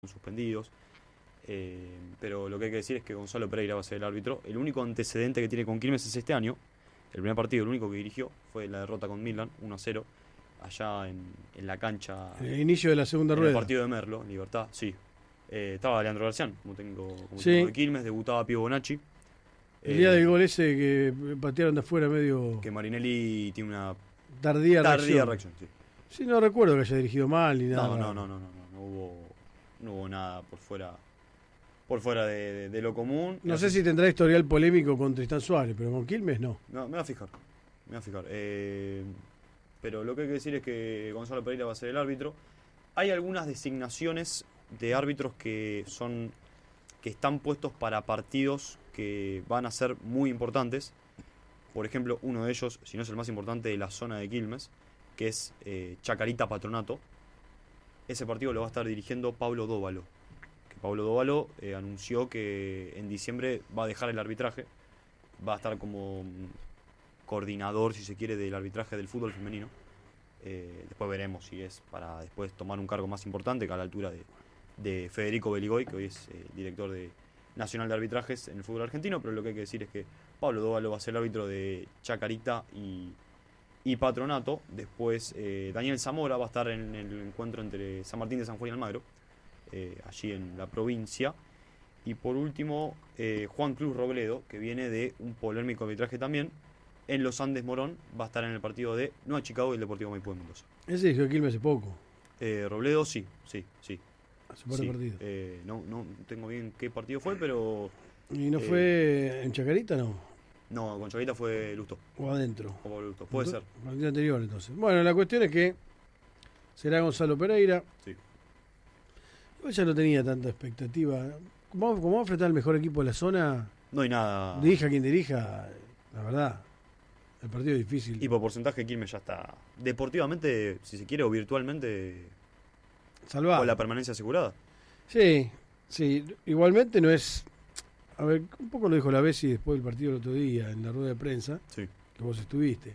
suspendidos. Pero lo que hay que decir es que Gonzalo Pereira va a ser el árbitro. El único antecedente que tiene con Quilmes es este año. El primer partido, el único que dirigió, fue la derrota con Milan, 1-0, allá en la cancha. El inicio de la segunda rueda. El partido de Merlo, Libertad, sí. Estaba Leandro Garcián, como técnico Sí. de Quilmes, debutaba Pío Bonacci. El día del gol ese que patearon de afuera medio... Que Marinelli tiene una tardía reacción, sí. Sí, no recuerdo que haya dirigido mal ni nada. No hubo nada por fuera de lo común. No sé si tendrá historial polémico con Tristán Suárez, pero con Quilmes no. No, me voy a fijar. Pero lo que hay que decir es que Gonzalo Pereira va a ser el árbitro. Hay algunas designaciones de árbitros que están puestos para partidos que van a ser muy importantes. Por ejemplo, uno de ellos, si no es el más importante, de la zona de Quilmes, que es Chacarita Patronato. Ese partido lo va a estar dirigiendo Pablo Dóvalo. Pablo Dóvalo anunció que en diciembre va a dejar el arbitraje. Va a estar como coordinador, si se quiere, del arbitraje del fútbol femenino. Después veremos si es para después tomar un cargo más importante, que a la altura de Federico Beligoy, que hoy es director nacional de arbitrajes en el fútbol argentino. Pero lo que hay que decir es que Pablo Dóvalo va a ser el árbitro de Chacarita y Patronato. Después Daniel Zamora va a estar en el encuentro entre San Martín de San Juan y Almagro, allí en la provincia. Y por último, Juan Cruz Robledo, que viene de un polémico arbitraje también, en Los Andes Morón, va a estar en el partido de Nueva Chicago y el Deportivo Maipú de Mendoza. Ese dirigió Quilmes hace poco. Robledo, sí. Hace par de partidos. No tengo bien qué partido fue, pero... ¿Y no fue en Chacarita, no? No, con Chacarita fue Lustó. O adentro. Puede ser. Partido anterior, entonces. Bueno, la cuestión es que será Gonzalo Pereira. Sí. Yo ya no tenía tanta expectativa. Como va a enfrentar al mejor equipo de la zona, no hay nada. Dirija quien dirija, la verdad, el partido es difícil. Y por porcentaje Quilmes ya está deportivamente, si se quiere, o virtualmente salvado, con la permanencia asegurada. Sí. Igualmente no es... A ver, un poco lo dijo la Bessi después del partido el otro día en la rueda de prensa, sí, que vos estuviste.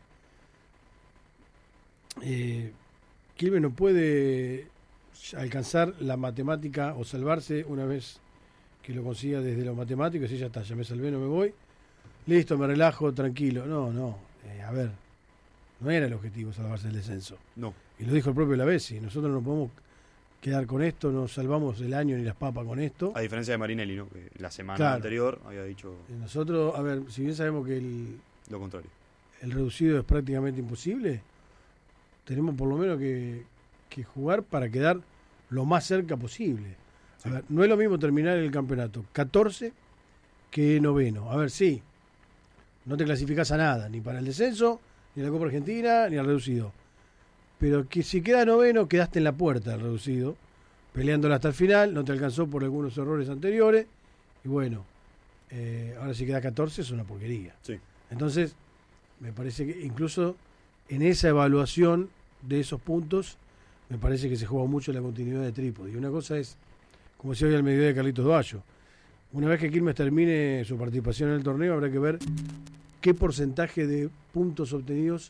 Quilmes no puede alcanzar la matemática o salvarse una vez que lo consiga desde lo matemático, y si ya está, ya me salvé, no me voy, listo, me relajo, tranquilo. No, a ver, no era el objetivo salvarse del descenso. No. Y lo dijo el propio Lavesi, nosotros no podemos quedar con esto, no salvamos el año ni las papas con esto. A diferencia de Marinelli, ¿no? Que la semana anterior había dicho... Nosotros, a ver, si bien sabemos que lo contrario, el reducido es prácticamente imposible, tenemos por lo menos que jugar para quedar lo más cerca posible. A ver, no es lo mismo terminar el campeonato 14 que noveno. A ver, sí, no te clasificás a nada, ni para el descenso, ni a la Copa Argentina, ni al reducido. Pero que si queda noveno, quedaste en la puerta del reducido, peleándola hasta el final, no te alcanzó por algunos errores anteriores, y bueno, ahora si queda 14 es una porquería. Sí. Entonces, me parece que incluso en esa evaluación de esos puntos, me parece que se juega mucho la continuidad de Trípode. Y una cosa es, como decía hoy al mediodía de Carlitos Dovallo, una vez que Quilmes termine su participación en el torneo, habrá que ver qué porcentaje de puntos obtenidos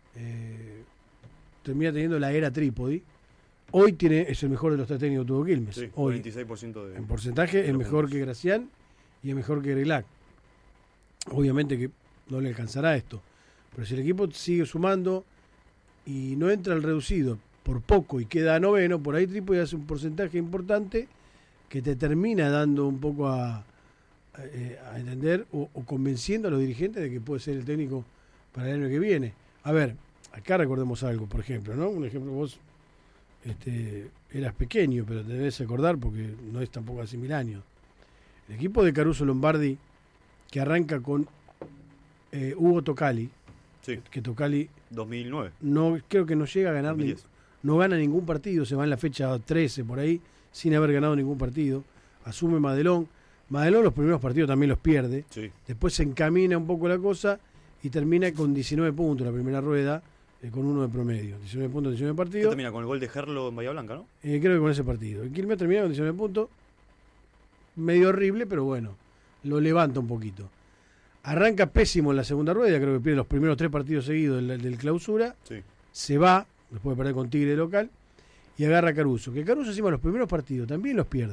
termina teniendo la era Trípode. Hoy es el mejor de los tres técnicos que tuvo Quilmes. Sí, hoy, 46% en porcentaje es mejor que Gracián y es mejor que Grelac. Obviamente que no le alcanzará esto, pero si el equipo sigue sumando y no entra al reducido por poco y queda a noveno, por ahí Trípode hace un porcentaje importante que te termina dando un poco a entender o convenciendo a los dirigentes de que puede ser el técnico para el año que viene. A ver, acá recordemos algo, por ejemplo, ¿no? Un ejemplo, vos eras pequeño, pero te debes acordar porque no es tampoco hace 1000 años. El equipo de Caruso Lombardi, que arranca con Hugo Tocali, sí, que Tocali 2009. No, creo que no llega a ganar, no gana ningún partido, se va en la fecha 13 por ahí, sin haber ganado ningún partido. Asume Madelón los primeros partidos también los pierde, sí, después se encamina un poco la cosa y termina con 19 puntos la primera rueda, con 1 de promedio, 19 puntos, 19 partidos. Termina con el gol de Gerlo en Bahía Blanca, ¿no? Creo que con ese partido. El Quilmes termina con 19 puntos, medio horrible, pero bueno, lo levanta un poquito. Arranca pésimo en la segunda rueda, creo que pierde los primeros 3 partidos seguidos del clausura, sí, se va, después de perder con Tigre de local, y agarra a Caruso, que Caruso encima los primeros partidos también los pierde.